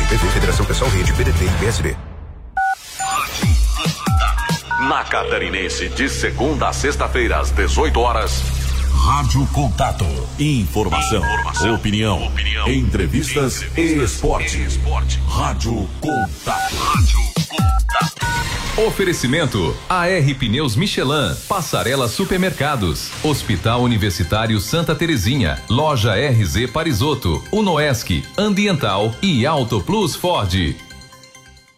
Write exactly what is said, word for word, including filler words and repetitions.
P V, Federação Pessoal Rede, P D T e P S B. Na Catarinense, de segunda a sexta-feira, às dezoito horas. Rádio Contato. Informação, Informação opinião, opinião, entrevistas, entrevistas e esporte. e esporte. Rádio Contato. Rádio Contato. Oferecimento A R Pneus Michelin, Passarela Supermercados, Hospital Universitário Santa Terezinha, Loja R Z Parisotto, Unoesc, Ambiental e Auto Plus Ford.